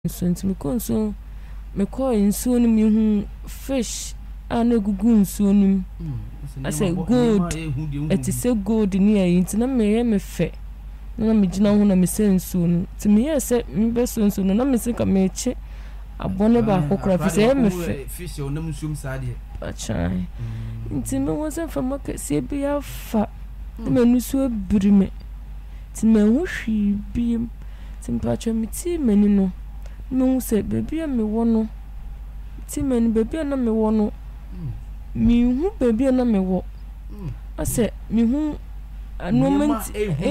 So nti me ko nso me ko nsuo no me hu fish ana gugu nsuo no ase gold eti se gold ni ayi nti na me ye me fe na me gina ho na me se nsuo no nti me ye se me be so nsuo no na me se ka me eche abone ba akokora fi se me fe fish o nam nsuo msaade achai nti me wo se fa maka se bi afa me nsuo birime nti me hu hwi bi nti mpacho me ti mani no me say baby me wono ti men baby na me wono mi hu baby na me wo ase mi hu moment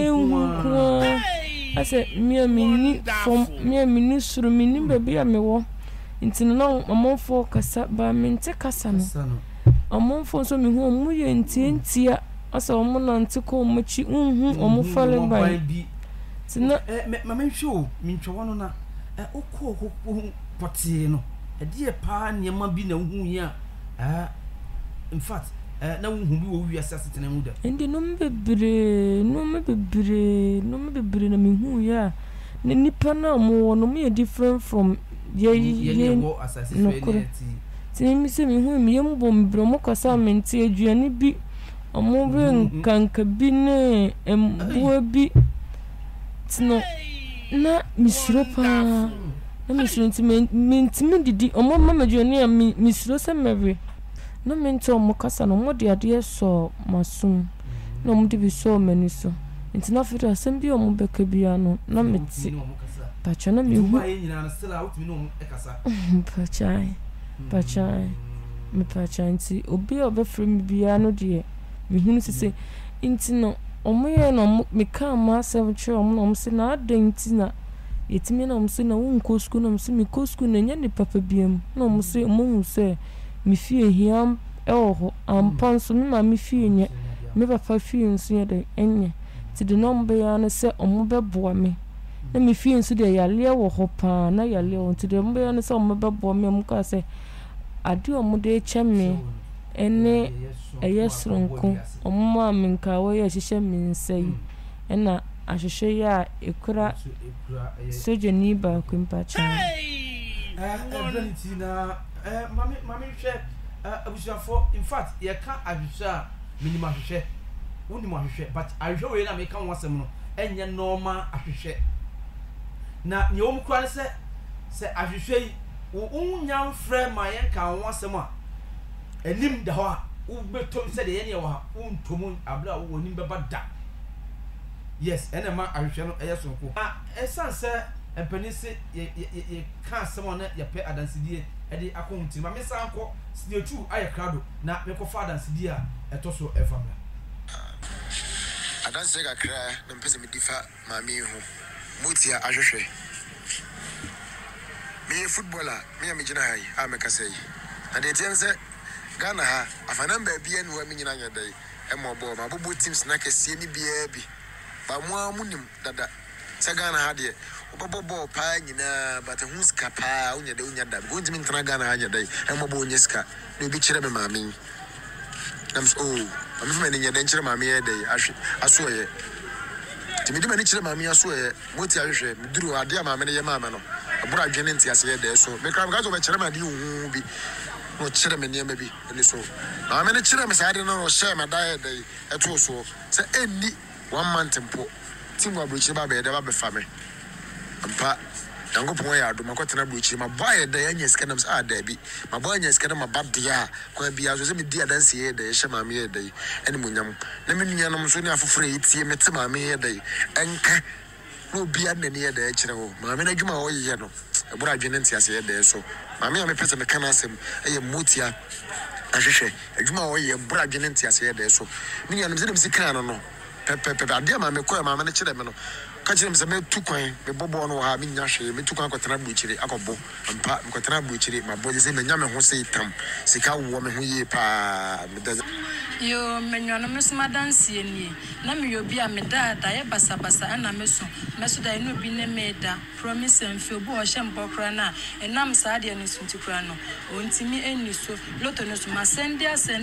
ase mi ni from mi ni suru mi ni baby me wo nti no amonfo kasa ba me nte kasa no amonfo so mi hu mu ye ntia ase omo na nte ko mo chi hu omo fale ba ti na mama hwe mi ntwo no na okọ poti no die pa niema bi na hu ya in fact na hu bi wo wi asase tena mu da ndi no bebre na me hu ya ne nipa na mo no me different from ye wo asase so ne ti mi se me hu me yem bom bro mo kasa me nti aduane bi omo bre nkanka bi ne embo bi tino na misro pa na misro ntimi didi omo mama joni misro se mewe na mento omo kasa no mo de ade so masum na omo de bi so mani so nti na fira sem bi omo beka bia no na meti pacha na mi hu pacha me pacha nti obi obefre mi bia no de mi hu sese nti no omo ye no me ka ma sem chwe omo no se na adanti na yetimi na omo se na won kosku na omo se mi kosku na nya ni papa biam na omo se omo se mi fie hiam ho ampanso mi ma mi fie nya me papa fie nso ye de enye ti de no mbe ya no se omo beboa me na mi fie nso de yale wo ho pa na yale wo ti de mbe ya no se omo beboa me omo ka se ade omo de cheme ene eyesronko omo aminka wo ye hihye minsai ena ahwehwe ya ekura soje ni ba kwempacha ability na mami hwe abusuafo in fact ye ka ahwehwe a minimum ahwehwe woni mo ahwehwe but ahwehwe we na me ka wonsem no enye normal ahwehwe na ye wo mkura se ahwehwe wo unya mfre ma ye ka wonsem a enim da ho a wo betom se de ye ne wo untom abla wo nim beba da yes ene ma ahwehwe no eye sonko esan se empenise ye ka asem na ye pe adansidie ede akonti ma me sanko studio 2 aye krado na me ko fa adansidie a etoso efamla adanse ga kra na mpese me difa ma mi hu mutia ahwehwe me footballer me amigina hai a me kasai na de tiense Ghana ha afanamba bia ni wa me nyina nya dai emobo ma bobo teams na kese ni bia bi ba mo amunim dada se Ghana ha de obobo pa nyina but hu ska pa unya de unya da go ntimi ntana Ghana ha nya dai emobo unya ska no bi kire me maami nam so ami fuma ni nya de kire maami e dai aso ye timi de mani kire maami aso ye moti ahwehwe miduru ade a maami ne ye maami no abura adwene nti ase ye de so me kra me ka zo be kire ma de hu bi no kire me niam bi ni so maami ne kire me sa de no share ma dai dai eto so se enni 1 month mpo timu abruchi ba be de ba be fame ampa Yankopon ya do makotena abruchi ma boy de anya sika sa da bi ma boy anya sika ma bad ya kwa bia so se me di adanse ye de hye ma me ye de ene munyam na me nuanom so ne afoforo etie me te ma me ye de enka no bia ne ne ye de kire ho ma me na dwuma ho ye no ebura adwene ntiase ye de so ma me pese me kana asem eye motia ahwehwe adwuma ho ye ebura adwene ntiase ye de so me nuanom se dem sika no pepe ade ma me koya ma me ne kire me no ka kire me se me tukwan me bobo no ha me nya hwe me tukwan akotena buchire akobo ampa me kotena buchire ma boje se me nya me ho se itam sika wo me ho ye pa me da yo me nyono me sma dance ni na me yo bia me da ye basa na me so da no bi ne me da promise and feel bo hye mbokra na enam sa de ne sunti kra no ontimi eni so loto no so ma send